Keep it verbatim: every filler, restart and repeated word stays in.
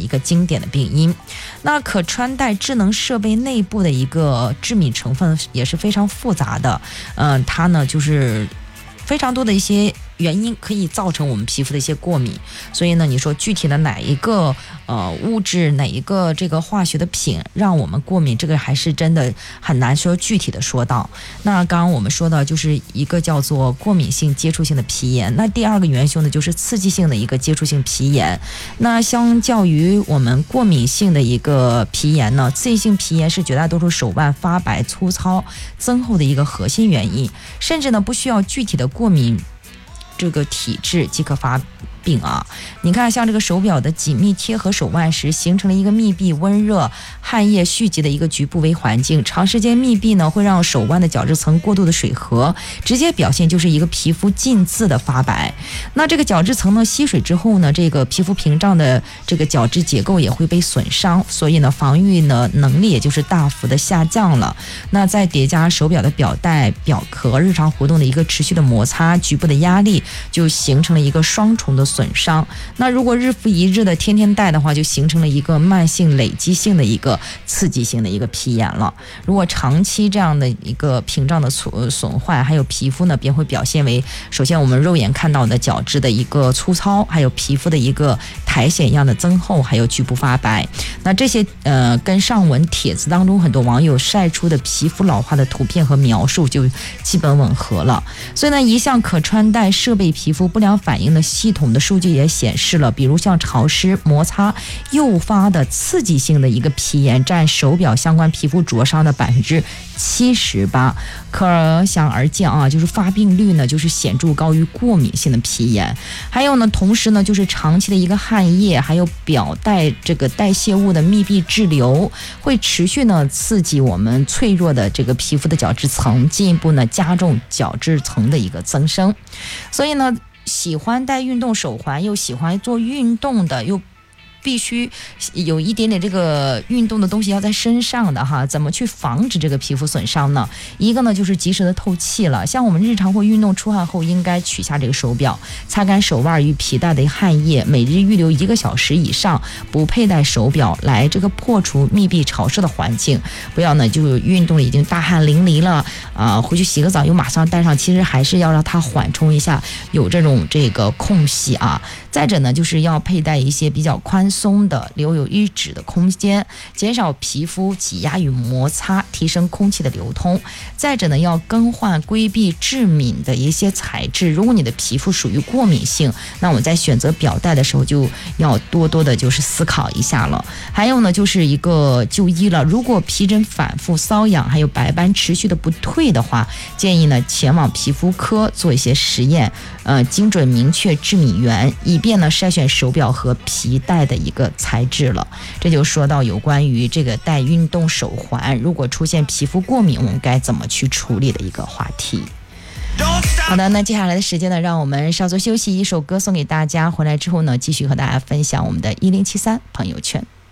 一个经典的病因。那可穿戴智能设备内部的一个致敏成分也是非常复杂的，嗯、呃，它呢就是非常多的一些原因可以造成我们皮肤的一些过敏，所以呢，你说具体的哪一个呃物质，哪一个这个化学的品让我们过敏，这个还是真的很难说具体的说到。那刚刚我们说到就是一个叫做过敏性接触性的皮炎，那第二个元凶呢就是刺激性的一个接触性皮炎。那相较于我们过敏性的一个皮炎呢，刺激性皮炎是绝大多数手腕发白、粗糙、增厚的一个核心原因，甚至呢不需要具体的过敏这个体质即可发病啊。你看像这个手表的紧密贴合手腕时，形成了一个密闭、温热、汗液蓄积的一个局部微环境，长时间密闭呢会让手腕的角质层过度的水合，直接表现就是一个皮肤浸渍的发白。那这个角质层呢吸水之后呢，这个皮肤屏障的这个角质结构也会被损伤，所以呢防御呢能力也就是大幅的下降了。那再叠加手表的表带、表壳日常活动的一个持续的摩擦，局部的压力，就形成了一个双重的损伤。那如果日复一日的天天戴的话，就形成了一个慢性累积性的一个刺激性的一个皮炎了。如果长期这样的一个屏障的损坏，还有皮肤呢便会表现为，首先我们肉眼看到的角质的一个粗糙，还有皮肤的一个苔藓一样的增厚，还有局部发白。那这些呃跟上文帖子当中很多网友晒出的皮肤老化的图片和描述就基本吻合了。所以呢，一项可穿戴设备皮肤不良反应的系统的数据也显示了，比如像潮湿、摩擦诱发的刺激性的一个皮炎占手表相关皮肤灼伤的百分之七十八，可想而知啊，就是发病率呢就是显著高于过敏性的皮炎。还有呢，同时呢就是长期的一个汗液，还有表带这个代谢物的密闭滞留，会持续呢刺激我们脆弱的这个皮肤的角质层，进一步呢加重角质层的一个增生。所以呢，喜欢戴运动手环又喜欢做运动的，又必须有一点点这个运动的东西要在身上的哈，怎么去防止这个皮肤损伤呢？一个呢就是及时的透气了，像我们日常或运动出汗后，应该取下这个手表，擦干手腕与皮带的汗液，每日预留一个小时以上不佩戴手表，来这个破除密闭潮湿的环境。不要呢就运动已经大汗淋漓了啊、呃，回去洗个澡又马上戴上，其实还是要让它缓冲一下，有这种这个空隙啊。再者呢，就是要佩戴一些比较宽松的、留有一指的空间，减少皮肤挤压与摩擦，提升空气的流通。再者呢，要更换规避致敏的一些材质。如果你的皮肤属于过敏性，那我们在选择表带的时候就要多多的就是思考一下了。还有呢，就是一个就医了，如果皮疹反复瘙痒，还有白斑持续的不退的话，建议呢前往皮肤科做一些实验，呃，精准明确致敏源，以便呢筛选手表和皮带的一个材质了。这就说到有关于这个戴运动手环，如果出现皮肤过敏，我们该怎么去处理的一个话题。好的，那接下来的时间呢，让我们稍作休息，一首歌送给大家，回来之后呢，继续和大家分享我们的一零七三朋友圈。